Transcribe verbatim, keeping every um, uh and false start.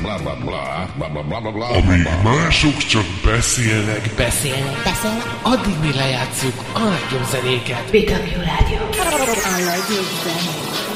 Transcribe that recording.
bla bla bla bla bla bla bla bla. Amíg mások csak beszélnek, Beszélnek, beszélnek, Addig mi lejátszuk a legjobb zenéket. bé dupla vé Rádió. A legjobb zenék.